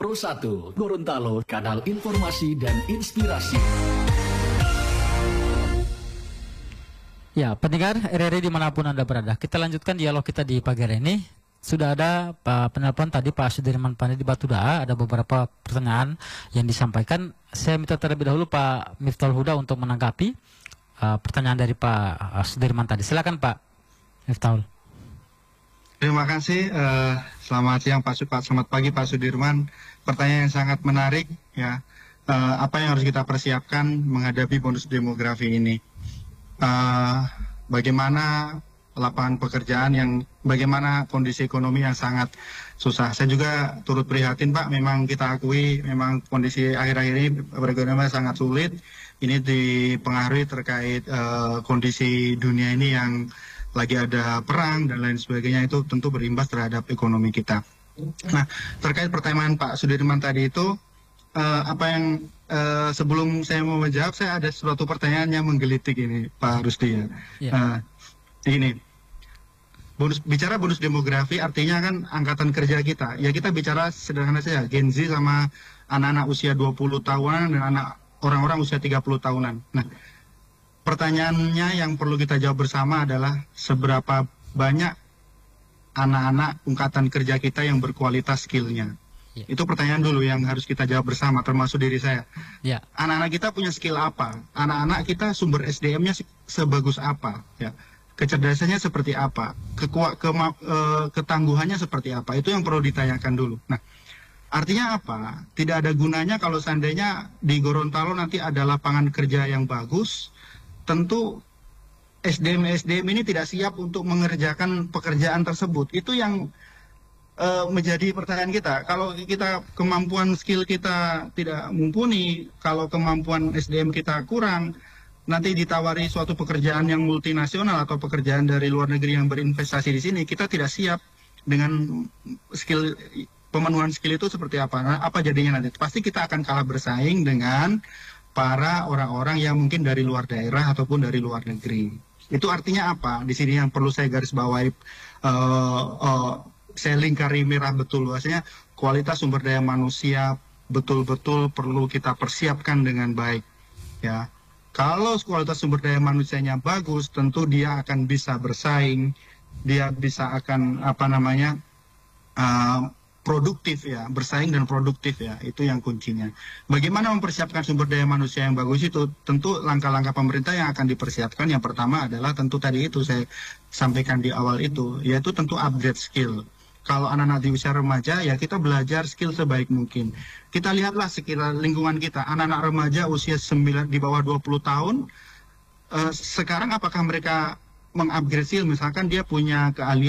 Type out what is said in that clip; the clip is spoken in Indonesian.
Pro 1 Gorontalo, kanal informasi dan inspirasi. Ya, pendengar RRI dimanapun Anda berada, kita lanjutkan dialog kita di pagi hari ini. Sudah ada penelpon tadi Pak Sudirman Pandey di Batuda, ada beberapa pertanyaan yang disampaikan. Saya minta terlebih dahulu Pak Miftahul Huda untuk menanggapi pertanyaan dari Pak Sudirman tadi. Silakan Pak Miftahul. Terima kasih. Selamat siang Pak. Selamat pagi Pak Sudirman. Pertanyaan yang sangat menarik ya. Apa yang harus kita persiapkan menghadapi bonus demografi ini? Bagaimana lapangan pekerjaan bagaimana kondisi ekonomi yang sangat susah. Saya juga turut prihatin Pak, memang kita akui memang kondisi akhir-akhir ini perekonomian sangat sulit. Ini dipengaruhi terkait kondisi dunia ini yang lagi ada perang dan lain sebagainya, itu tentu berimbas terhadap ekonomi kita. Nah, terkait pertanyaan Pak Sudirman tadi itu, sebelum saya mau menjawab, saya ada suatu pertanyaan yang menggelitik ini Pak Rusdi ya. Ini bicara bonus demografi artinya kan angkatan kerja kita. Ya kita bicara sederhana saja, Gen Z sama anak-anak usia 20 tahunan dan orang-orang usia 30 tahunan. Nah, pertanyaannya yang perlu kita jawab bersama adalah seberapa banyak anak-anak angkatan kerja kita yang berkualitas skillnya. Itu pertanyaan dulu yang harus kita jawab bersama, termasuk diri saya. Anak-anak kita punya skill apa? Anak-anak kita sumber SDM-nya sebagus apa? Ya. Kecerdasannya seperti apa, ketangguhannya seperti apa, itu yang perlu ditanyakan dulu. Nah, artinya apa? Tidak ada gunanya kalau seandainya di Gorontalo nanti ada lapangan kerja yang bagus, tentu SDM ini tidak siap untuk mengerjakan pekerjaan tersebut. Itu yang menjadi pertanyaan kita. Kalau kita kemampuan skill kita tidak mumpuni, kalau kemampuan SDM kita kurang, nanti ditawari suatu pekerjaan yang multinasional atau pekerjaan dari luar negeri yang berinvestasi di sini, kita tidak siap dengan skill, pemenuhan skill itu seperti apa. Nah, apa jadinya nanti? Pasti kita akan kalah bersaing dengan para orang-orang yang mungkin dari luar daerah ataupun dari luar negeri. Itu artinya apa? Di sini yang perlu saya garis bawahi, saya lingkari merah betul, bahwasanya kualitas sumber daya manusia betul-betul perlu kita persiapkan dengan baik, ya. Kalau kualitas sumber daya manusianya bagus, tentu dia akan bisa bersaing, dia bisa akan produktif ya, bersaing dan produktif ya, itu yang kuncinya. Bagaimana mempersiapkan sumber daya manusia yang bagus itu? Tentu langkah-langkah pemerintah yang akan dipersiapkan, yang pertama adalah tentu tadi itu saya sampaikan di awal itu, yaitu tentu upgrade skill. Kalau anak-anak di usia remaja, ya kita belajar skill sebaik mungkin. Kita lihatlah sekitar lingkungan kita, anak-anak remaja usia 9 di bawah 20 tahun, sekarang apakah mereka mengupgrade skill? Misalkan dia punya keahlian